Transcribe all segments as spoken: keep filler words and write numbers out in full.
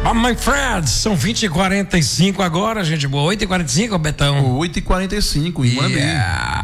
Mamãe Fred, são vinte e quarenta e cinco agora, gente boa. oito e quarenta e cinco, Betão. oito e quarenta e cinco, em Morumbi. Yeah.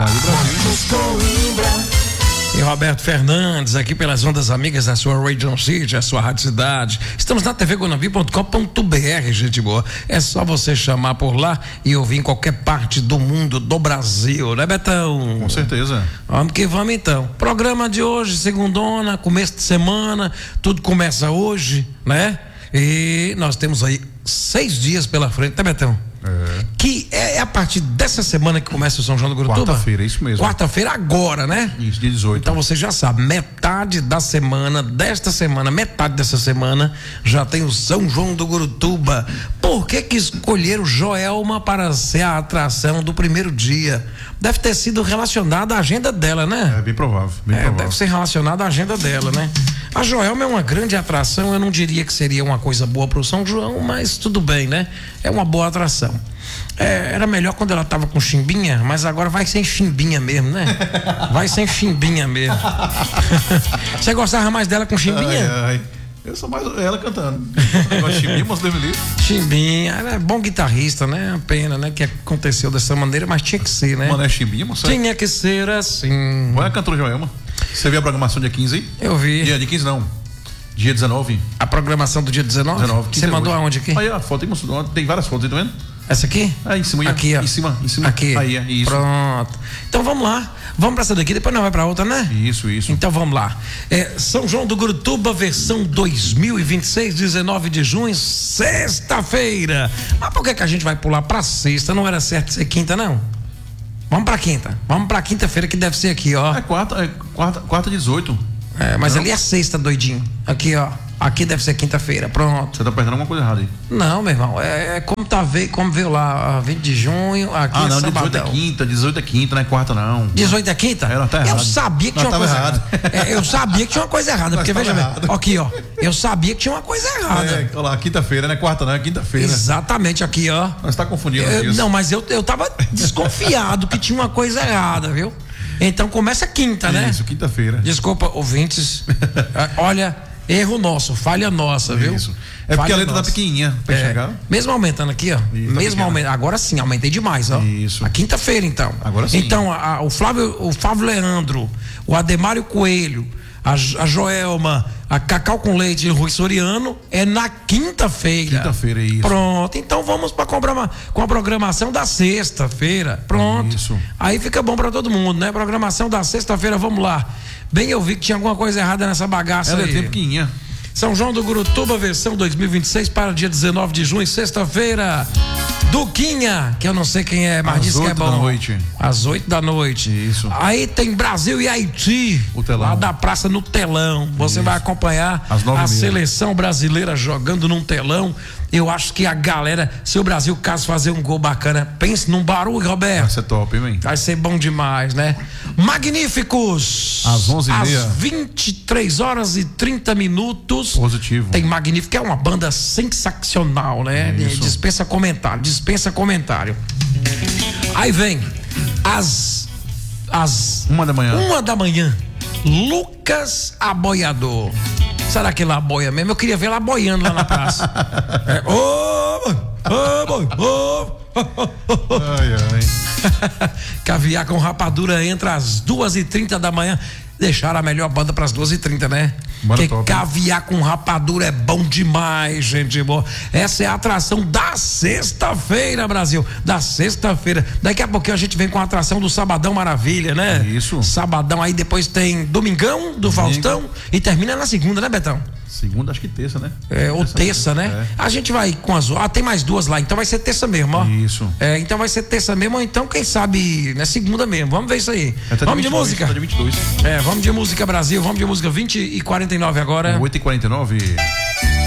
Brasil. E Roberto Fernandes, aqui pelas ondas amigas da sua Radio City, a sua rádio cidade. Estamos na T V Guanambi ponto com ponto B R, gente boa. É só você chamar por lá e ouvir em qualquer parte do mundo, do Brasil, né, Betão? Com certeza. Vamos que vamos então. Programa de hoje, segundona, começo de semana, tudo começa hoje, né? E nós temos aí seis dias pela frente, tá, Betão? É. Que é, é a partir dessa semana que começa o São João do Gurutuba? Quarta-feira, isso mesmo. Quarta-feira agora, né? Isso, dia dezoito. Então você já sabe, metade da semana, desta semana, metade dessa semana, já tem o São João do Gurutuba. Por que que escolheram Joelma para ser a atração do primeiro dia? Deve ter sido relacionada à agenda dela, né? É bem provável, bem É, provável. deve ser relacionada à agenda dela, né? A Joelma é uma grande atração, eu não diria que seria uma coisa boa pro São João, mas tudo bem, né? É uma boa atração. É, era melhor quando ela tava com chimbinha, mas agora vai sem chimbinha mesmo, né? Vai sem chimbinha mesmo. Você gostava mais dela com chimbinha? Ai, ai. Eu sou mais ela cantando. Eu gosto de chimbinha, mas Deus me livre. Chimbinha, ela é bom guitarrista, né? A pena, né? Que aconteceu dessa maneira, mas tinha que ser, né? Mano, é chimbinha, moça? Tinha que ser assim. Qual é a cantora Joelma? Você viu a programação dia quinze aí? Eu vi. Dia, dia quinze não. Dia dezenove. A programação do dia dezenove? dezenove. Você mandou aonde aqui? Aí a foto aí, moço. Tem várias fotos aí, tá vendo? Essa aqui? Aí em cima, aqui, ó. Em cima, em cima. Aqui. Aí, é isso. Pronto. Então vamos lá. Vamos pra essa daqui, depois nós vai pra outra, né? Isso, isso. Então vamos lá. É, São João do Gurutuba, versão dois mil e vinte e seis, dezenove de junho, sexta-feira. Mas por que que a gente vai pular pra sexta? Não era certo ser quinta, não? Vamos pra quinta. Vamos pra quinta-feira, que deve ser aqui, ó. É quarta, é quarta, quarta dezoito. É, mas Não. ali é sexta, doidinho. Aqui, ó. Aqui deve ser quinta-feira, pronto. Você tá perdendo alguma coisa errada aí. Não, meu irmão, é, é como tá veio, como veio lá, vinte de junho, aqui Ah, é não, sabadão. dezoito é quinta, dezoito é quinta, não é quarta não. dezoito é quinta? Ela tá eu errado. sabia que Nós tinha uma coisa tava errada. É, eu sabia que tinha uma coisa errada, Nós porque tava veja errado. bem, aqui, ó, eu sabia que tinha uma coisa errada. É, olha lá, quinta-feira, não é quarta não, é quinta-feira. Exatamente, aqui, ó. Nós tá confundindo Eu- isso. não, mas eu, eu tava desconfiado que tinha uma coisa errada, viu? Então começa quinta, né? Isso, quinta-feira. Desculpa, ouvintes. É, olha, erro nosso, falha nossa, viu? Isso. É porque Falha a letra tá nossa. pequenininha pra É, enxergar. mesmo aumentando aqui, ó. Isso, tá mesmo pequena. aumentando. Agora sim, aumentei demais, ó. Isso. A quinta-feira, então. Agora sim. Então, a- a- o Flávio, o Flávio Leandro, o Ademário Coelho, a, Jo- a Joelma, a Cacau com Leite e o Rui Soriano é na quinta-feira. Quinta-feira, isso. Pronto. Então vamos para programa, com a programação da sexta-feira. Pronto. Isso. Aí fica bom para todo mundo, né? Programação da sexta-feira, vamos lá. Bem, eu vi que tinha alguma coisa errada nessa bagaça Ela é aí. bem pequenininha. São João do Gurutuba, versão dois mil e vinte e seis para dia dezenove de junho, sexta-feira. Duquinha, que eu não sei quem é, mas Às diz que é oito bom. da noite. Às oito da noite. Isso. Aí tem Brasil e Haiti. O telão. Lá da praça no telão. Você Isso. vai acompanhar Às nove a e meia. seleção brasileira jogando num telão. Eu acho que a galera, se o Brasil caso fazer um gol bacana, pense num barulho, Roberto. Vai ser top, hein, man? Vai ser bom demais, né? Magníficos! Às onze e meia. Às vinte e três horas e trinta minutos. Positivo. Tem Magnífico, é uma banda sensacional, né? Isso. Dispensa comentário, dispensa comentário. Aí vem, às, às Uma da manhã. uma da manhã, Lucas Aboiador. Será que ele aboia mesmo? Eu queria ver lá boiando lá na praça. É, ô, boi, ô, boi, ô. Ai, ai. Caviar com rapadura entra às duas e trinta da manhã. Deixaram a melhor banda para as duas e trinta, né? Banda Porque top, hein? caviar com rapadura é bom demais, gente boa. Essa é a atração da sexta-feira, Brasil. Da sexta-feira. Daqui a pouquinho a gente vem com a atração do Sabadão Maravilha, né? Isso. Sabadão, aí depois tem Domingão do Faustão e termina na segunda, né, Betão? Segunda, acho que terça, né? É, ou terça, né? É. A gente vai com as. Ah, tem mais duas lá, então vai ser terça mesmo, ó. Isso. É, então vai ser terça mesmo, ou então, quem sabe, né, segunda mesmo. Vamos ver isso aí. É até Vamos de vinte e dois, música? até de vinte e dois. É, vamos de música, Brasil. Vamos de música vinte e quarenta e nove agora. oito e quarenta e nove.